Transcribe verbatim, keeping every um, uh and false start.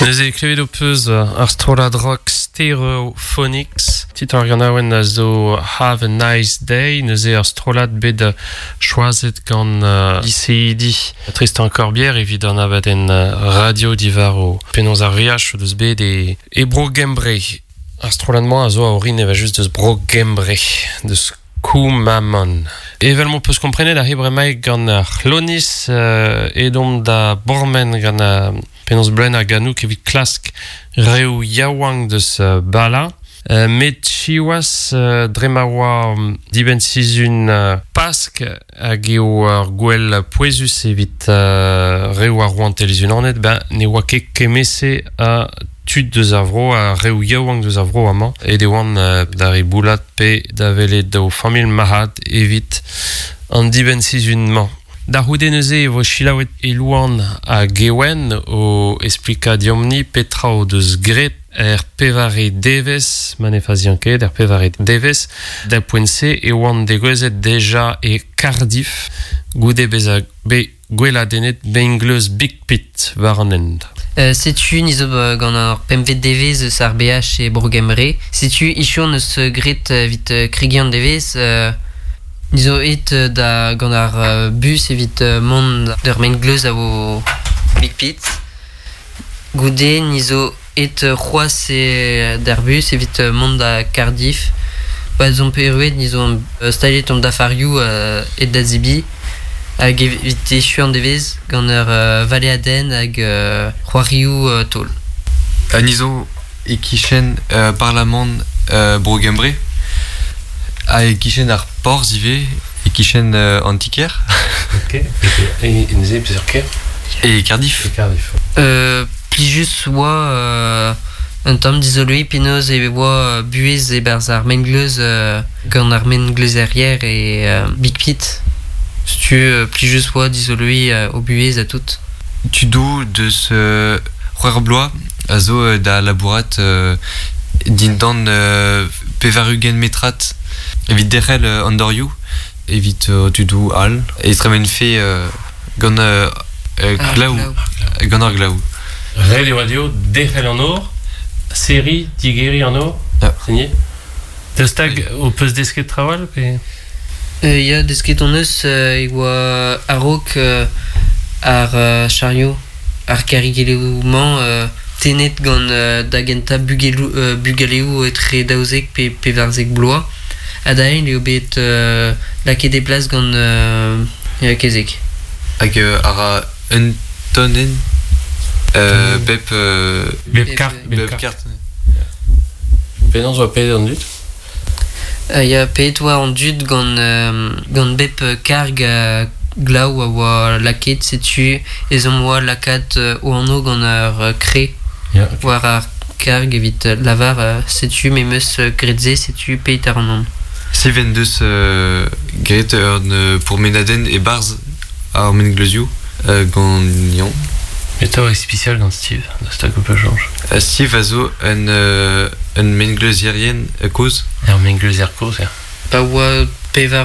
Neuze e klevet o peus ar strolad rock Stereophonics. Titor gant aouen a zo Have a Nice Day. Neuze ar strolad bet choazet gant uh, I C I D. Tristan Corbière evit an abad en uh, radio divar o penaos ar riach o deus bet e, e bro gembre. Ar strolad moa a zo a orin eva just deus bro gembre. Deus Koumamon. Evel mo peus komprenet ar hebremaik gant ar c'hlonis uh, edom da bormen gant a penaos blen ar ganouk evit klask reo yaouang deus uh, bala. Uh, met chiwas uh, dremawa um, diben sizun uh, pask hag eo ar gwell poezus evit uh, reo ar roan telezun anet, ben ne oa ket kemese a tud deus ar vro, a reo yaouang deus ar vro amañ, ed e oan uh, dar e boulat pe da velet da o famil mahad evit an diben sizun man. Da houde neuze e vo chilaouet e louan a gewen o esplika diomni petra o deus gret er pevare devez, manefazian ket, er pevare devez, da poense e oan degwezet deja e Cardiff, goude bezag be gweladenet bengleus Big Pit war an end. Euh, Setu nizo uh, gant ar pemvet devez eus ar B H e Brogemre. Setu isio neus uh, gret uh, vit uh, krigian devez, uh, nizo et uh, da gant ar uh, bus evit uh, mont d'ar mengleus a vo Big Pit. Goude nizo et uh, c'hoaz e d'ar bus evit uh, mont da Cardiff. Ba zon peruet nizo uh, stalet om da farioù uh, et da zibi. Hag evit echu an devez gant ur uh, vale aden hag uh, c'hoarioù uh, tol. A nizo e kichen uh, parlament uh, Brogembre. A e kichen ar por zive, e kichen uh, antiker. Ok, e neuze peseurt ker E Cardiff. E Cardiff. Euh, plijus oa euh, un tamm dizolui penaos e oa buez e berz ar mengleus euh, gant ar mengleus errier e euh, Big Pit. Tu euh, plijus oa dizolui euh, o buez a tout. Tu dou deus uh, c'hoar bloa a zo uh, da labourat uh, din dan uh, pevarugen metrat evit derrel uh, an dorioù evit uh, tu dou al e tremen fe uh, gant uh, uh, Ah, glaou glaou. gant ar glaou. Rel e radio, derrel an or, seri, digeri an or, Ja. signé. Deus tag o peus desket trawal, pe... Euh, ya desket on eus euh, e oa a-raok euh, ar euh, chariot ar karigelouman euh, tenet gant euh, da genta bugelou, euh, bugaleou etre daouzek pe, pe varzek bloa. A da en eo bet euh, lake de plas gant euh, ya kezek. Hag uh, ara un tonnen uh, bep uh, Bep kart, Bep bep bep kart. kart. Penaos oa pet an dut. Uh, ya pet oa an dud gant, euh, gant bep euh, karg a glaou a oa laket setu ezom oa lakat euh, o anno gant ar euh, kre. Ya, ok. War ar karg evit euh, lavar euh, setu me meus euh, gretze setu peit ar an an. Seven deus uh, gret ur uh, pour menaden e barz ar mengleuzioù uh, gant nion. Eta oa e spesial gant Steve, deus tag o peus change. Uh, Steve a zo un, uh, un mengleuzierien uh, koz. Er mengleus er koz, er. Pa oa pevar